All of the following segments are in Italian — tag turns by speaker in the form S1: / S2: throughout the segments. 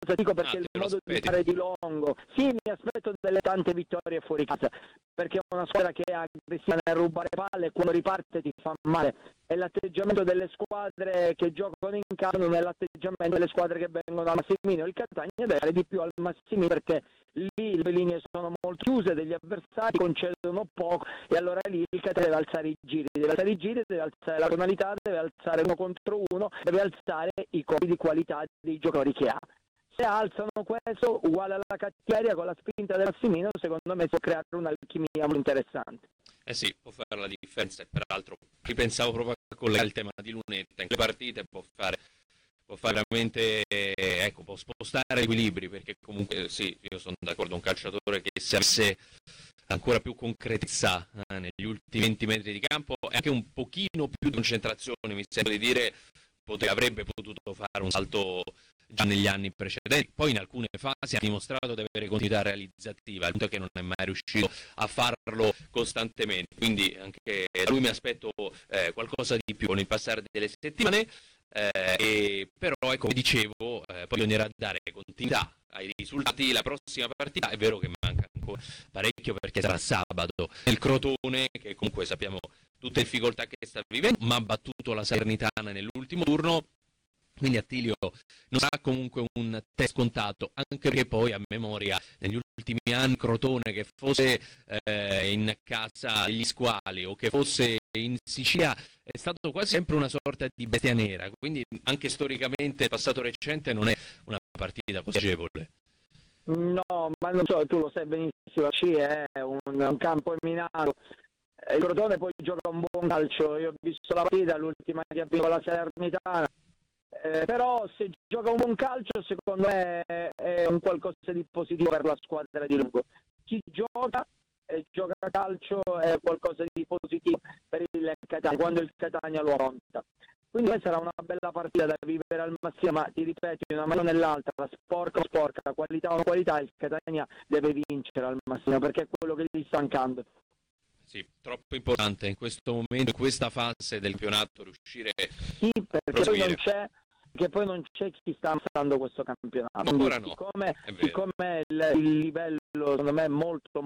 S1: dico perché il modo di fare di Longo, sì, mi aspetto delle tante vittorie fuori casa, perché è una squadra che è aggressiva nel rubare palle e quando riparte ti fa male. È l'atteggiamento delle squadre che giocano in casa, non è l'atteggiamento delle squadre che vengono al Massimino. Il Catania deve fare di più al Massimino perché lì le linee sono molto chiuse, degli avversari concedono poco e allora lì il Catania deve alzare i giri, deve alzare la tonalità, deve alzare uno contro uno, deve alzare i colpi di qualità dei giocatori che ha. Se alzano questo, uguale alla cattiveria con la spinta del Massimino, secondo me può creare un'alchimia molto interessante.
S2: Eh sì, può fare la differenza e peraltro ripensavo proprio a collegare il tema di Lunetta, in quelle partite può fare veramente, può spostare gli equilibri, perché comunque sì, io sono d'accordo, un calciatore che se avesse ancora più concretezza negli ultimi 20 metri di campo e anche un pochino più di concentrazione, mi sento di dire, avrebbe potuto fare un salto già negli anni precedenti. Poi in alcune fasi ha dimostrato di avere continuità realizzativa, il punto è che non è mai riuscito a farlo costantemente, quindi anche da lui mi aspetto qualcosa di più con il passare delle settimane. Però come dicevo, poi bisognerà dare continuità ai risultati. La prossima partita è vero che manca ancora parecchio perché sarà sabato nel Crotone, che comunque sappiamo tutte le difficoltà che sta vivendo, ma ha battuto la Salernitana nell'ultimo turno. Quindi Attilio non sarà comunque un test scontato, anche perché poi a memoria negli ultimi anni Crotone, che fosse in casa degli squali o che fosse in Sicilia, è stato quasi sempre una sorta di bestia nera, quindi anche storicamente il passato recente non è una partita così agevole.
S1: No, ma non so, tu lo sai benissimo, la C è un campo minato. Il Crotone poi gioca un buon calcio, io ho visto la partita, l'ultima che ha vinto la Salernitana. Però se gioca un buon calcio secondo me è un qualcosa di positivo per la squadra di Lugo. Chi gioca calcio è qualcosa di positivo per il Catania quando il Catania lo affronta. Quindi sarà una bella partita da vivere al massimo, ma ti ripeto, in una mano nell'altra, sporca o sporca, qualità o non qualità, il Catania deve vincere al massimo perché è quello che gli sta mancando.
S2: Sì, troppo importante in questo momento, in questa fase del campionato, riuscire
S1: a proseguire. Poi non c'è chi sta ammazzando questo campionato.
S2: Ancora no.
S1: Siccome il livello secondo me è molto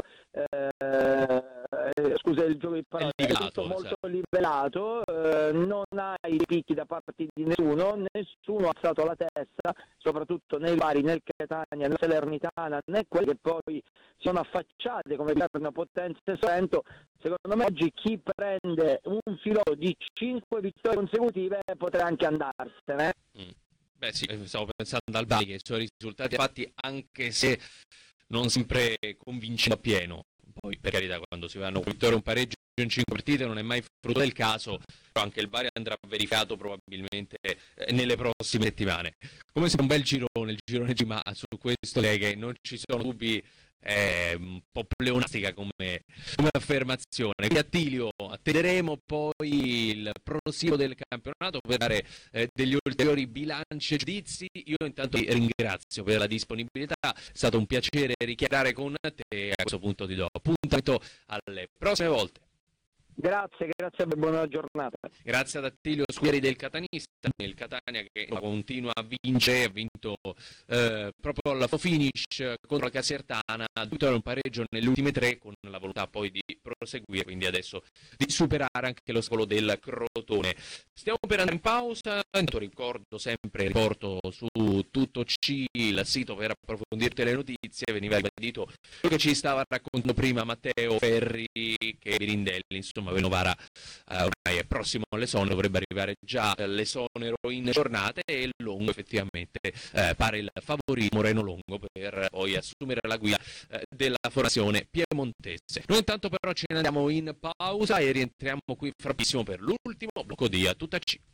S1: scusa il gioco di parole, è molto livellato, non hai picchi da parte di nessuno ha alzato la testa, soprattutto nei vari, nel Catania, nella Salernitana, né quelli che poi sono affacciati come Viterbo, Potenza e Sorrento. Secondo me oggi chi prende un filotto di 5 vittorie consecutive potrà anche andarsene.
S2: Beh sì, stavo pensando al Bari che sono risultati fatti anche se non sempre convincendo a pieno. Poi per carità, quando si vanno con vittoria un pareggio in 5 partite non è mai frutto del caso, però anche il Bari andrà verificato probabilmente nelle prossime settimane. Come se un bel girone, il girone G, ma su questo che non ci sono dubbi, è un po' pleonastica come affermazione. Quindi Attilio, attenderemo poi il proseguo del campionato per dare degli ulteriori bilanci e giudizi. Io intanto ti ringrazio per la disponibilità, è stato un piacere richiamare con te e a questo punto ti do appuntamento alle prossime volte.
S1: Grazie e buona giornata.
S2: Grazie ad Attilio Scudieri del Catanista, il Catania che continua a vincere, ha vinto proprio al finish contro la Casertana, un pareggio nelle ultime 3 con la volontà poi di proseguire, quindi adesso di superare anche lo scolo del Crotone. Stiamo per andare in pausa, ricordo sempre, riporto su Tutto C, il sito per approfondirti le notizie, veniva ribadito quello che ci stava raccontando prima Matteo Ferri, che Birindelli, insomma, Novara ormai è prossimo all'esonero, dovrebbe arrivare già l'esonero in giornate e Longo effettivamente pare il favorito, Moreno Longo, per poi assumere la guida della formazione piemontese. Noi intanto però ce ne andiamo in pausa e rientriamo qui fra pochissimo per l'ultimo blocco di A Tutta C.